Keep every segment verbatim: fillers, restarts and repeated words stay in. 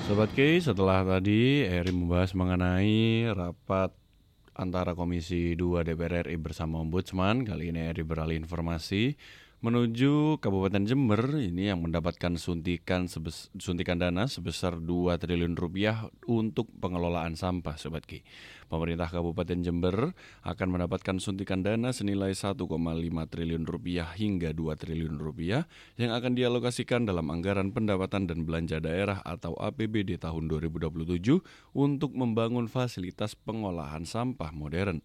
Sobat Ki, setelah tadi Eri membahas mengenai rapat antara Komisi dua D P R R I bersama Ombudsman, kali ini Eri beralih informasi menuju Kabupaten Jember ini yang mendapatkan suntikan sebes, suntikan dana sebesar dua triliun rupiah untuk pengelolaan sampah, Sobat Ki. Pemerintah Kabupaten Jember akan mendapatkan suntikan dana senilai satu koma lima triliun rupiah hingga dua triliun rupiah yang akan dialokasikan dalam anggaran pendapatan dan belanja daerah atau A P B D tahun dua ribu dua puluh tujuh untuk membangun fasilitas pengolahan sampah modern.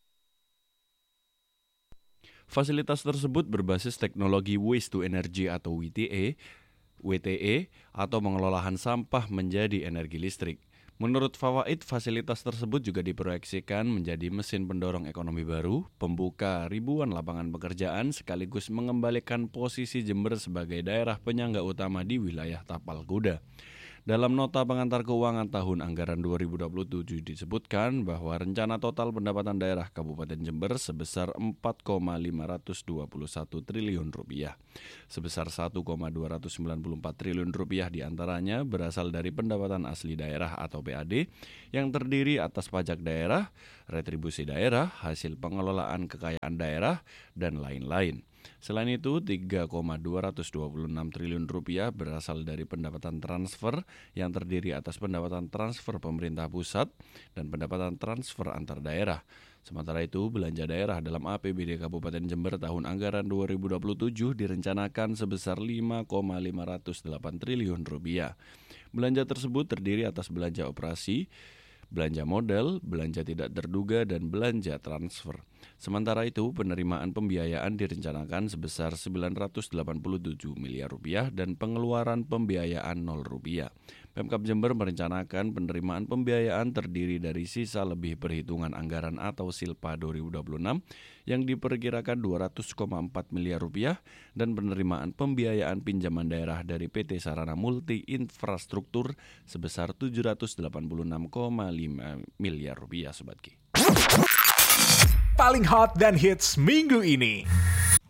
Fasilitas tersebut berbasis teknologi Waste to Energy atau W T E, W T E atau pengelolaan sampah menjadi energi listrik. Menurut Fawaid, fasilitas tersebut juga diproyeksikan menjadi mesin pendorong ekonomi baru, pembuka ribuan lapangan pekerjaan sekaligus mengembalikan posisi Jember sebagai daerah penyangga utama di wilayah Tapal Kuda. Dalam nota pengantar keuangan tahun anggaran dua ribu dua puluh tujuh disebutkan bahwa rencana total pendapatan daerah Kabupaten Jember sebesar empat koma lima dua satu triliun rupiah. Sebesar satu koma dua sembilan empat triliun rupiah diantaranya berasal dari pendapatan asli daerah atau P A D yang terdiri atas pajak daerah, retribusi daerah, hasil pengelolaan kekayaan daerah, dan lain-lain. Selain itu, tiga koma dua dua enam triliun rupiah berasal dari pendapatan transfer yang terdiri atas pendapatan transfer pemerintah pusat dan pendapatan transfer antar daerah. Sementara itu, belanja daerah dalam A P B D Kabupaten Jember tahun anggaran dua ribu dua puluh tujuh direncanakan sebesar lima koma lima nol delapan triliun rupiah. Belanja tersebut terdiri atas belanja operasi, belanja modal, belanja tidak terduga, dan belanja transfer. Sementara itu, penerimaan pembiayaan direncanakan sebesar sembilan ratus delapan puluh tujuh miliar rupiah dan pengeluaran pembiayaan nol rupiah. Pemkab Jember merencanakan penerimaan pembiayaan terdiri dari sisa lebih perhitungan anggaran atau Silpa dua ribu dua puluh enam yang diperkirakan dua ratus koma empat miliar rupiah dan penerimaan pembiayaan pinjaman daerah dari P T Sarana Multi Infrastruktur sebesar tujuh ratus delapan puluh enam koma lima miliar rupiah, Sobat Ki. Paling hot dan hits minggu ini.